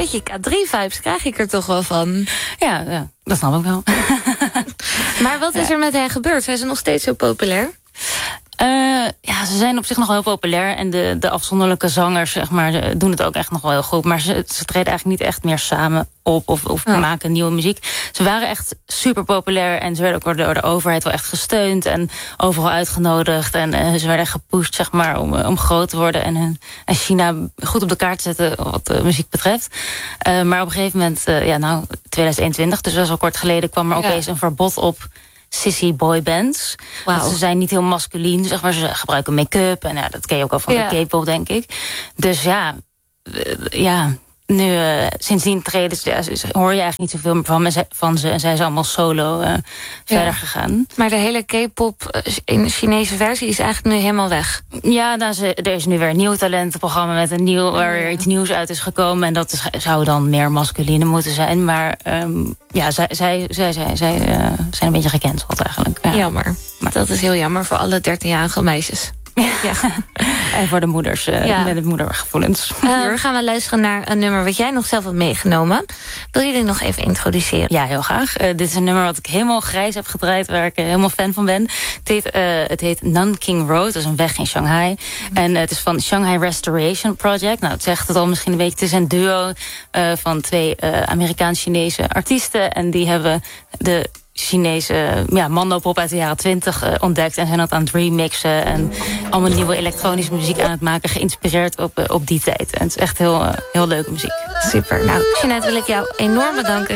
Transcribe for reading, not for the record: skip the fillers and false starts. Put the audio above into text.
beetje K3-vibes krijg ik er toch wel van. Ja, dat snap ik wel. Maar wat is er met hen gebeurd? Zijn ze nog steeds zo populair? Ze zijn op zich nog wel heel populair. En de afzonderlijke zangers, zeg maar, doen het ook echt nog wel heel goed. Maar ze treden eigenlijk niet echt meer samen op of maken nieuwe muziek. Ze waren echt super populair. En ze werden ook door de overheid wel echt gesteund. En overal uitgenodigd. En ze werden gepusht, zeg maar, om groot te worden. En China goed op de kaart te zetten wat de muziek betreft. Maar op een gegeven moment, 2021, dus dat is al kort geleden, kwam er opeens een verbod op sissy boybands. Wow. Dus ze zijn niet heel masculien, zeg maar. Ze gebruiken make-up en dat ken je ook al van de K-pop, denk ik. Dus nu sindsdien treden hoor je eigenlijk niet zoveel meer van ze. En zij zijn allemaal solo verder gegaan. Maar de hele K-pop in de Chinese versie is eigenlijk nu helemaal weg. Ja, Er is nu weer een nieuw talentenprogramma met waar weer iets nieuws uit is gekomen. En dat zou dan meer masculine moeten zijn. Maar zij zijn een beetje gecanceld eigenlijk. Ja. Jammer. Maar dat is heel jammer voor alle 13-jarige meisjes. Ja. En voor de moeders, met het moedergevoelens. Dan gaan we luisteren naar een nummer wat jij nog zelf hebt meegenomen. Wil je dit nog even introduceren? Ja, heel graag. Dit is een nummer wat ik helemaal grijs heb gedraaid, waar ik helemaal fan van ben. Het heet Nanking Road, dat is een weg in Shanghai. En het is van Shanghai Restoration Project. Nou, het zegt het al misschien een beetje. Het is een duo van 2 Amerikaans-Chinese artiesten. En die hebben de Chinese mandopop uit de jaren 20 ontdekt. En zijn dat aan het remixen. En allemaal nieuwe elektronische muziek aan het maken. Geïnspireerd op die tijd. En het is echt heel leuke muziek. Super. Nou, Jeanette, wil ik jou enorm bedanken.